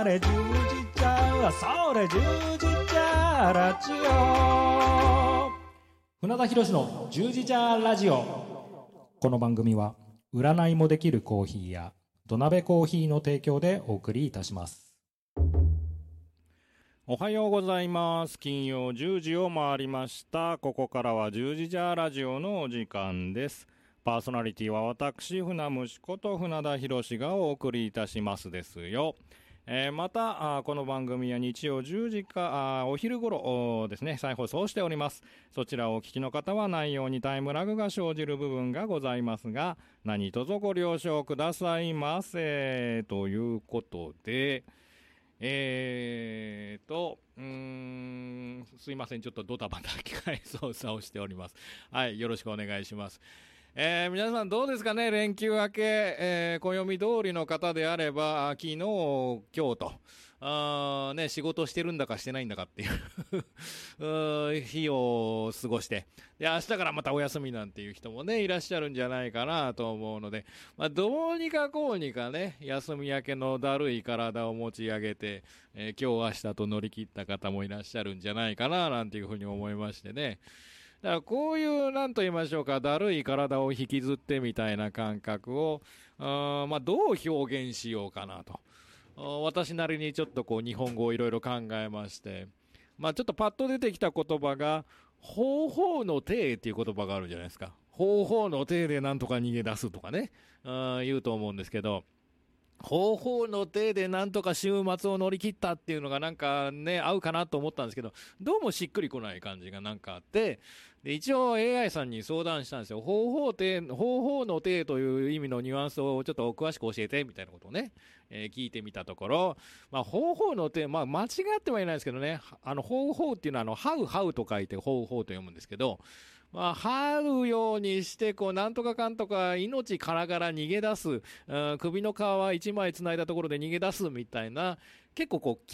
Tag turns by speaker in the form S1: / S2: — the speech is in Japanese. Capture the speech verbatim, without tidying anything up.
S1: れ十字架それ十字架ラジオ船田博の十字架ラジオ。この番組は占いもできるコーヒーや土鍋コーヒーの提供でお送りいたします。
S2: おはようございます。金曜じゅうじを回りました。ここからは十字架ラジオのお時間です。パーソナリティは私船虫こと船田博がお送りいたしますですよ。えー、またあこの番組は日曜じゅうじかあお昼頃ですね再放送しております。そちらをお聞きの方は内容にタイムラグが生じる部分がございますが、何卒ご了承くださいませ。ということでえーと、うーん、すいません。ちょっとドタバタ機械操作をしております。はい、よろしくお願いします。えー、皆さんどうですかね、連休明け、えー、暦通りの方であれば、昨日、今日と、あね、仕事してるんだかしてないんだかっていう日を過ごして、で、明日からまたお休みなんていう人もね、いらっしゃるんじゃないかなと思うので、まあ、どうにかこうにかね、休み明けのだるい体を持ち上げて、えー、今日明日と乗り切った方もいらっしゃるんじゃないかな、なんていうふうに思いましてね。だからこういうなんと言いましょうか、だるい体を引きずってみたいな感覚をあ、まあ、どう表現しようかなと、私なりにちょっとこう日本語をいろいろ考えまして、まあ、ちょっとパッと出てきた言葉が方法の体っていう言葉があるじゃないですか。方法の体でなんとか逃げ出すとかね、あ言うと思うんですけど、方法の手でなんとか週末を乗り切ったっていうのがなんかね合うかなと思ったんですけど、どうもしっくりこない感じがなんかあって、で一応 エーアイ さんに相談したんですよ。方法手方法の手という意味のニュアンスをちょっと詳しく教えてみたいなことをね、えー、聞いてみたところ、まあ、方法の手、まあ、間違ってはいないですけどね、あの方法っていうのはあのハウハウと書いて方法と読むんですけど、まあ、這うようにして、こう、なんとかかんとか、命からがら逃げ出す、うん、首の皮一枚つないだところで逃げ出すみたいな、結構こう、